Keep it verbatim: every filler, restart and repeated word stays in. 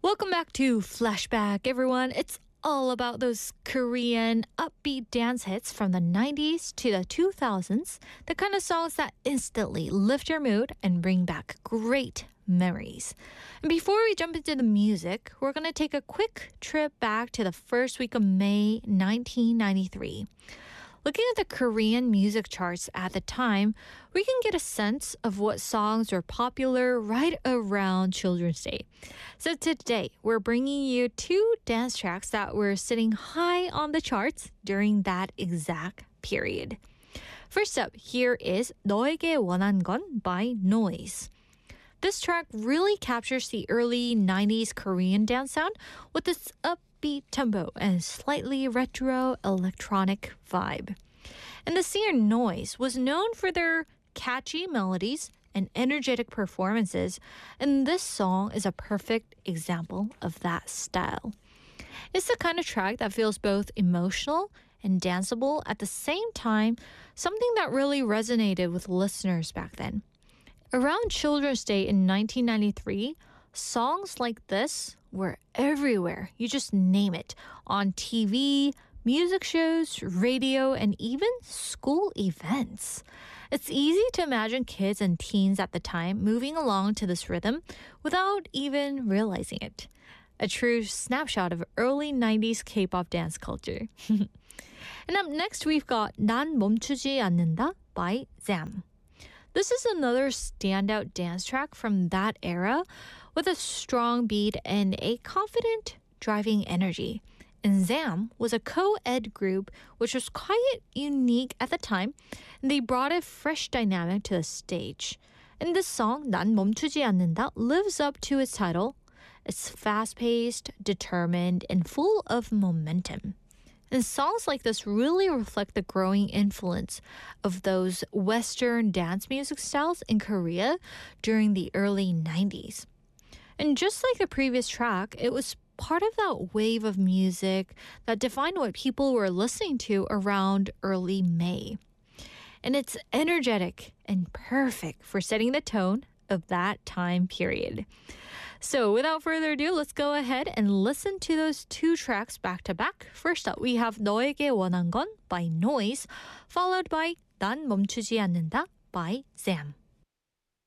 Welcome back to Flashback, everyone. It's all about those Korean upbeat dance hits from the nineties to the two thousands, the kind of songs that instantly lift your mood and bring back great memories. And before we jump into the music, we're going to take a quick trip back to the first week of May nineteen ninety-three. Looking at the Korean music charts at the time, we can get a sense of what songs were popular right around Children's Day. So today, we're bringing you two dance tracks that were sitting high on the charts during that exact period. First up, here is 너에게 원한 건 by Noise. This track really captures the early nineties Korean dance sound with its upbeat beat tempo and slightly retro electronic vibe. And the singer Noise was known for their catchy melodies and energetic performances, and this song is a perfect example of that style. It's the kind of track that feels both emotional and danceable at the same time, something that really resonated with listeners back then. Around Children's Day in nineteen ninety-three, songs like this were everywhere. You just name it. On T V, music shows, radio, and even school events. It's easy to imagine kids and teens at the time moving along to this rhythm without even realizing it. A true snapshot of early nineties K-pop dance culture. And up next, we've got 난 멈추지 않는다 by Zam. This is another standout dance track from that era with a strong beat and a confident, driving energy. And Zam was a co-ed group which was quite unique at the time, and they brought a fresh dynamic to the stage. And this song, 난 멈추지 않는다, lives up to its title. It's fast-paced, determined, and full of momentum. And songs like this really reflect the growing influence of those Western dance music styles in Korea during the early nineties. And just like the previous track, it was part of that wave of music that defined what people were listening to around early May. And it's energetic and perfect for setting the tone of that time period. So without further ado, let's go ahead and listen to those two tracks back to back. First up, we have 너에게 원한 건 by Noise, followed by 난 멈추지 않는다 by Zam.